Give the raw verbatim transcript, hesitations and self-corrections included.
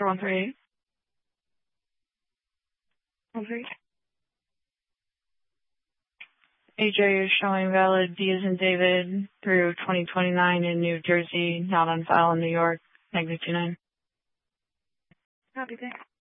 for one three eight. One three. A J is showing valid D as in David through twenty twenty-nine in New Jersey, not on file in New York, magnitude nine. Copy, thanks.